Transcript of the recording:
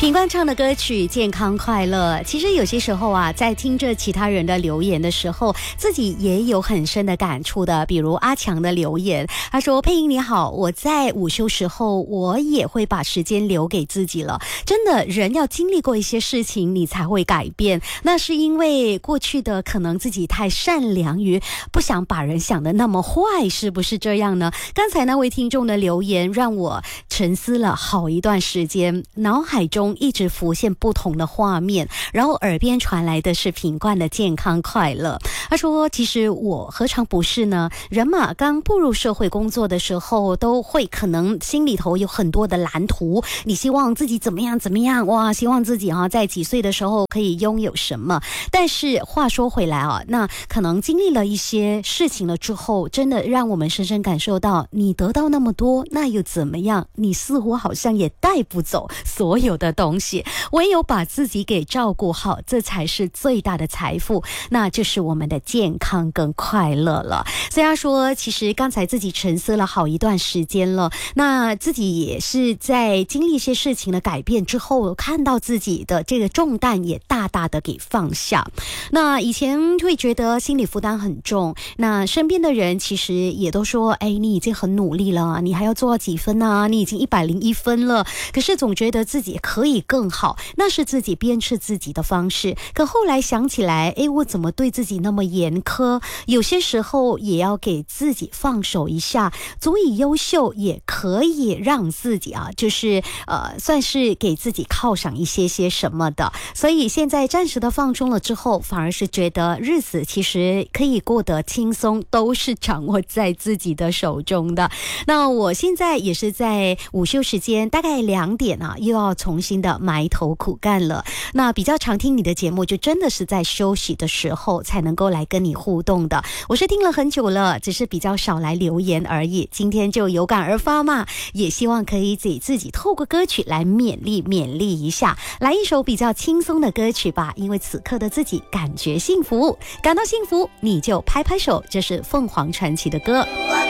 品冠唱的歌曲《健康快乐》，其实有些时候啊，在听着其他人的留言的时候，自己也有很深的感触的。比如阿强的留言，他说：“佩莹你好，我在午休时候，我也会把时间留给自己了。真的，人要经历过一些事情，你才会改变。那是因为过去的可能自己太善良于不想把人想得那么坏，是不是这样呢？刚才那位听众的留言让我沉思了好一段时间，脑海中一直浮现不同的画面，然后耳边传来的是品冠的健康快乐。他说其实我何尝不是呢，人嘛刚步入社会工作的时候，都会可能心里头有很多的蓝图，你希望自己怎么样哇，希望自己在几岁的时候可以拥有什么。但是话说回来那可能经历了一些事情了之后，真的让我们深深感受到，你得到那么多那又怎么样，你似乎好像也带不走所有的东西，唯有把自己给照顾好，这才是最大的财富，那就是我们的健康跟快乐了。虽然说其实刚才自己沉思了好一段时间了，那自己也是在经历一些事情的改变之后，看到自己的这个重担也大大的给放下。那以前会觉得心理负担很重，那身边的人其实也都说，你已经很努力了，你还要做几分啊，你已经101分了，可是总觉得自己可以更好，那是自己鞭笞自己的方式。可后来想起来，我怎么对自己那么严苛，有些时候也要给自己放手一下，足以优秀也可以让自己就是算是给自己犒赏一些什么的。所以现在暂时的放松了之后，反而是觉得日子其实可以过得轻松，都是掌握在自己的手中的。那我现在也是在午休时间大概2点又要重新的埋头苦干了。那比较常听你的节目，就真的是在休息的时候才能够来跟你互动的。我是听了很久了，只是比较少来留言而已，今天就有感而发嘛，也希望可以给自己透过歌曲来勉励一下，来一首比较轻松的歌曲吧，因为此刻的自己感觉幸福，感到幸福你就拍拍手，这是凤凰传奇的歌。